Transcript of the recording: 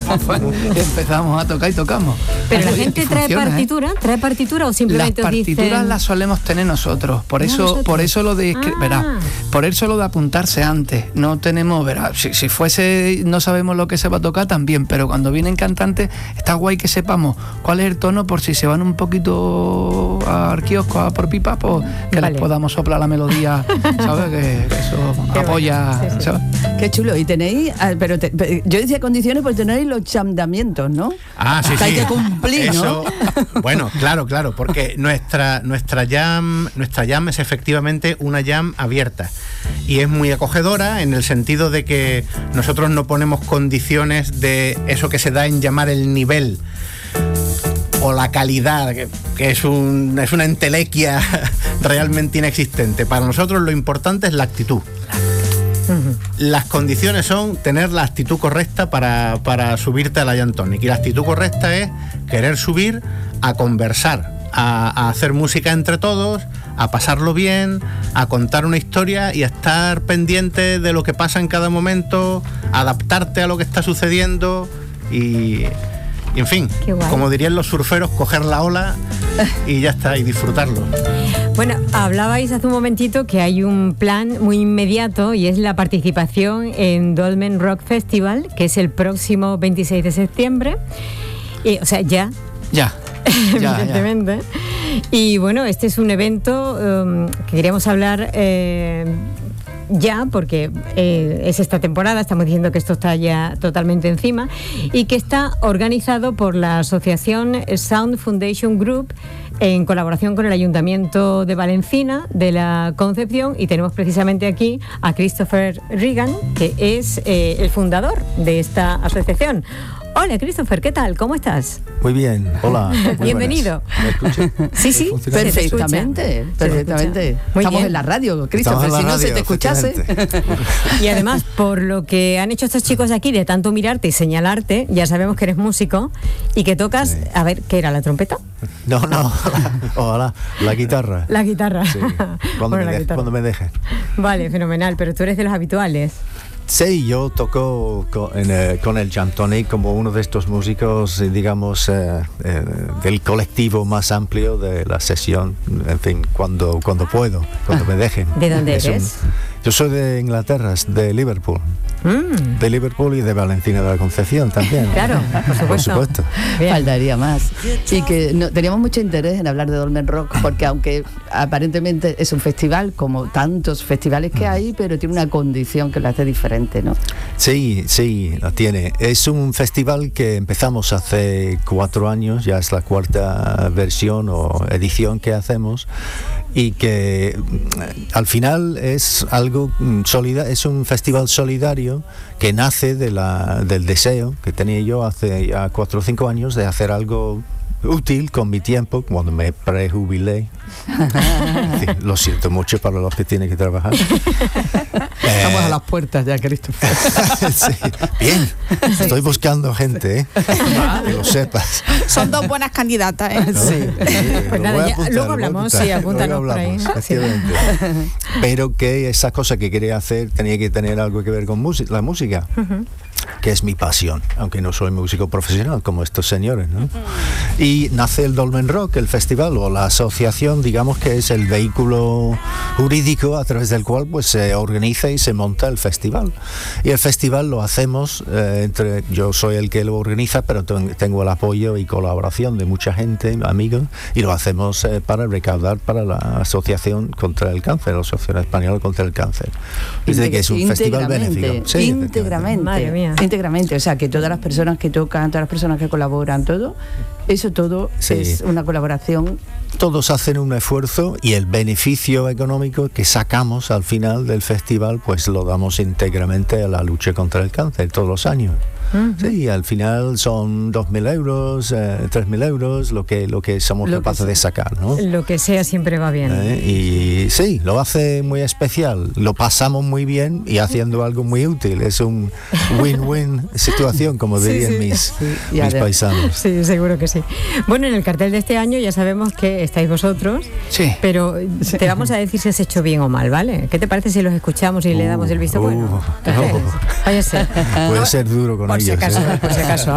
Pues, empezamos a tocar y tocamos. Pero la gente trae partitura o simplemente las partituras las solemos tener nosotros. Por eso lo de por eso lo de apuntarse antes. No tenemos, si fuese, no sabemos lo que se va a tocar también, pero cuando vienen cantantes está guay que sepamos cuál es el tono, por si se van un poquito al kiosco a por pipa, pues que les podamos soplar la melodía, ¿sabes? Que eso apoya. Sí. Qué chulo. Y tenéis, pero yo decía condiciones, pues tenéis los chamdamientos, ¿no? Sí. Hay que cumplir, eso, ¿no? Bueno, claro, porque nuestra jam es efectivamente una jam abierta y es muy acogedora en el sentido de que nosotros no ponemos condiciones de eso que se da en llamar el nivel o la calidad, que es una entelequia realmente inexistente. Para nosotros lo importante es la actitud. Las condiciones son tener la actitud correcta para subirte a la Jam Tonic, y la actitud correcta es querer subir a conversar, a hacer música entre todos, a pasarlo bien, a contar una historia y a estar pendiente de lo que pasa en cada momento, adaptarte a lo que está sucediendo y en fin, como dirían los surferos, coger la ola y ya está, y disfrutarlo. Bueno, hablabais hace un momentito que hay un plan muy inmediato y es la participación en Dolmen Rock Festival, que es el próximo 26 de septiembre. O sea, ya. Evidentemente. Y bueno, este es un evento que queríamos hablar ya, porque es esta temporada, estamos diciendo que esto está ya totalmente encima, y que está organizado por la asociación Sound Foundation Group en colaboración con el Ayuntamiento de Valencina de la Concepción, y tenemos precisamente aquí a Christopher Regan, que es el fundador de esta asociación. Hola, Christopher, ¿qué tal? ¿Cómo estás? Muy bien, hola. Bienvenido. ¿Me escuchas? Sí, perfectamente. Estamos en la radio, Christopher, si no se te escuchase. Y además, por lo que han hecho estos chicos aquí, de tanto mirarte y señalarte, ya sabemos que eres músico y que tocas, a ver, ¿qué era, la trompeta? No, ojalá, la guitarra. La guitarra. Sí, cuando me dejen. Vale, fenomenal, pero tú eres de los habituales. Sí, yo toco con el Jam Tonic como uno de estos músicos, digamos, del colectivo más amplio de la sesión, en fin, cuando puedo, cuando me dejen. ¿De dónde eres? Yo soy de Inglaterra, de Liverpool. De Liverpool y de Valencina de la Concepción también. Claro, por supuesto. Faltaría más. Y que teníamos mucho interés en hablar de Dolmen Rock, porque aunque aparentemente es un festival como tantos festivales que hay, pero tiene una condición que lo hace diferente, ¿no? Sí, la tiene. Es un festival que empezamos hace 4 años, ya es la 4ª versión o edición que hacemos, y que al final es algo sólido, es un festival solidario que nace del deseo que tenía yo hace ya 4 o 5 años de hacer algo útil con mi tiempo cuando me prejubilé. Lo siento mucho para los que tienen que trabajar. Estamos a las puertas ya, Christopher. Sí. Bien, estoy buscando gente, que lo sepas. Son 2 buenas candidatas, ¿eh? ¿No? Sí. Pues nada, luego hablamos, sí, apúntanos por ahí. Sí. Pero que esa cosa que quería hacer tenía que tener algo que ver con la música. Que es mi pasión, aunque no soy músico profesional como estos señores, ¿no? Y nace el Dolmen Rock, el festival o la asociación, digamos que es el vehículo jurídico a través del cual pues se organiza y se monta el festival. Y el festival lo hacemos yo soy el que lo organiza, pero tengo el apoyo y colaboración de mucha gente, amigos, y lo hacemos para recaudar para la Asociación contra el Cáncer, la Asociación Española contra el Cáncer. Es decir, que es un festival benéfico. Sí, íntegramente. Madre mía. Íntegramente, o sea, que todas las personas que tocan, todas las personas que colaboran, todo es una colaboración. Todos hacen un esfuerzo y el beneficio económico que sacamos al final del festival pues lo damos íntegramente a la lucha contra el cáncer todos los años. Sí, al final son 2.000 euros, 3.000 euros, lo que somos capaces de sacar, ¿no? Lo que sea siempre va bien. Y sí, lo hace muy especial, lo pasamos muy bien y haciendo algo muy útil. Es un win-win situación, como dirían mis paisanos. Sí, seguro que sí. Bueno, en el cartel de este año ya sabemos que estáis vosotros, pero te vamos a decir si has hecho bien o mal, ¿vale? ¿Qué te parece si los escuchamos y le damos el visto bueno? Puede ser duro con por si acaso.